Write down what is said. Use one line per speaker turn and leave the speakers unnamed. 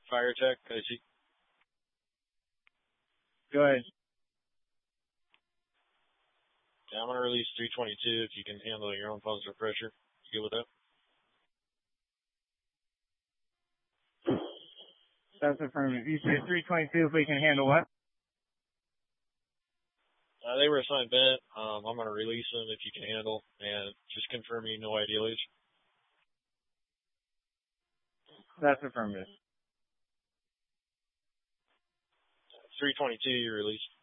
Fire Tech, I see.
Go ahead.
Yeah, I'm going to release 322 if you can handle your own positive pressure. You good with that?
That's affirmative. You said 322 if we can handle what?
They were assigned vent. I'm going to release them if you can handle, and just confirming no ideology.
That's affirmative.
322, you released.